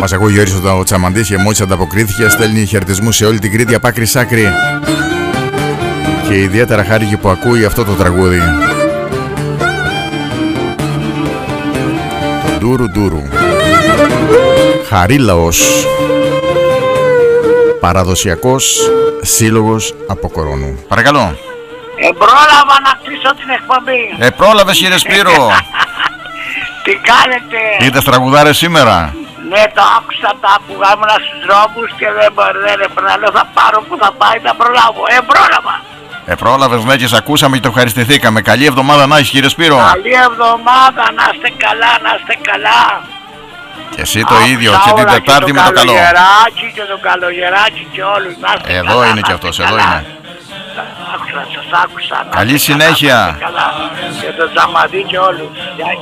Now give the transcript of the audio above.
Μας ακούει ο Γιώργης ο Τσαμαντής και μόλις ανταποκρίθηκε. Στέλνει χαιρετισμούς σε όλη την Κρήτη από άκρη σ' άκρη. Και ιδιαίτερα χάρηκε που ακούει αυτό το τραγούδι. Το Ντούρου Ντούρου. Χαρίλαος. Παραδοσιακός σύλλογος από Κορώνου. Παρακαλώ. Πρόλαβα να κλείσω την εκπομπή. Πρόλαβες κύριε Σπύρο. Τι κάνετε? Είδες τραγουδάρες σήμερα? Ναι, το άκουσα, τα άκουγα, ήμουν στους δρόμους και δεν έπρεπε. Λέω θα πάρω που θα πάει, θα προλάβω. Πρόλαβα. Πρόλαβες, ναι, και σε ακούσαμε και το ευχαριστηθήκαμε. Καλή εβδομάδα να έχεις κύριε Σπύρο. Καλή εβδομάδα, να είστε καλά, να είστε καλά. Και εσύ το ίδιο, και την Τετάρτη με το καλό. Και τον Καλογεράκη και όλους, να είστε εδώ καλά, είναι και αυτός, εδώ είναι. Σας άκουσα. Καλή συνέχεια. Και τον Τσαμαντή και όλους.